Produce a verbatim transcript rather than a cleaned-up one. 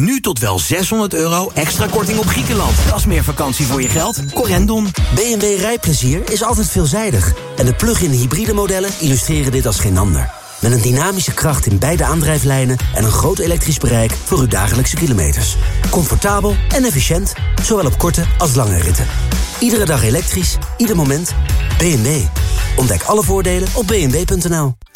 Nu tot wel zeshonderd euro extra korting op Griekenland. Dat is meer vakantie voor je geld. Corendon. B en W rijplezier is altijd veelzijdig. En de plug-in hybride modellen illustreren dit als geen ander. Met een dynamische kracht in beide aandrijflijnen en een groot elektrisch bereik voor uw dagelijkse kilometers. Comfortabel en efficiënt, zowel op korte als lange ritten. Iedere dag elektrisch, ieder moment. B en W. Ontdek alle voordelen op b n w punt n l.